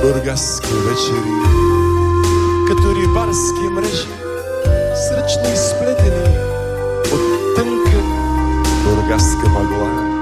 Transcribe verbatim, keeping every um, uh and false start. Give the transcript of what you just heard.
бургаски вечери, като рибарски мрежи, сръчно изплетени от тънка бургаска мъгла.